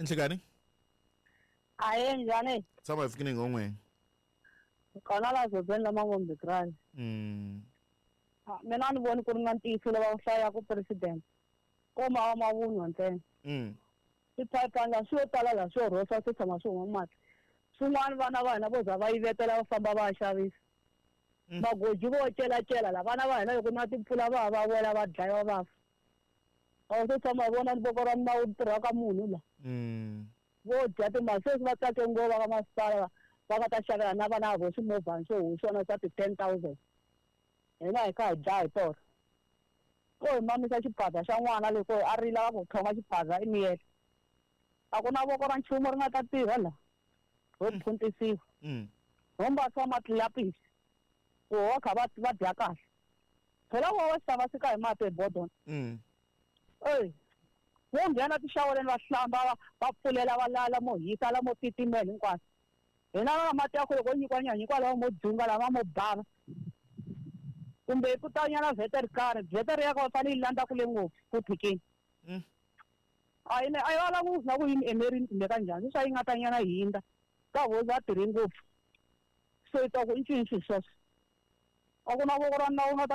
Inhlekani? Hayi njani? Sama ifikini ngongwe. Khona la zobela mangombe grant. Mina ni vona ku ri na ntiyiso lava hlaya ku president. Koma mavunwa ntsena. Swiphapanga swo tala la swo rosa swi tshama swi huma mati. Swin'wana vana va hina vo za va yivetela va famba va xavisa. Magoji vo cela la vana va hina loko na timpfula va wela va dlayiwa va fa. A swi tshama vona boko ra nawu tirha ka munhu la. Vo dya timali sweswi va tsake ngova ka masipala va nga ta xavela na vana vo swimovhana swo swona swa ti-10,000. Hina hi kha hi dya hi tona. Ko hi mamisa xiphadza xa n'wana loko a rila va ku khoma xiphadza i miyele. A ku na voko ra nchumu ri nga ta tirha la. Ho phuntisiwa. Ho mbasiwa matlilapisi. Ku va kha va dya kahle. Phela va xava swi ka hi mati hi bodon. Wo nghena tixawereni va hlamba va pfulela va lala mo hisa la mo titimela hinkwaswo. Hina na mati ya ku loko nyikiwa nyanyi kwalaho mo dzunga lama mo bava. Kumbe ku ta nyana veterinary ya ka fanele yi landza kule ngopfu ku thikini. A yi va lava na ku yini emerini kumbe kanjhani swa yi nga ta nyana hinda ka vo za tirhi ngopfu so yi ta ku i ncini swilo sweswo a ku na voko ra nawu nga ta